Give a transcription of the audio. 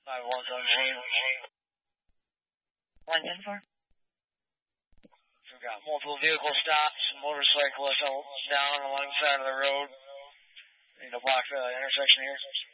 5117. One ten four. So we've got multiple vehicle stops, motorcyclists down alongside of the road. Need to block the intersection here.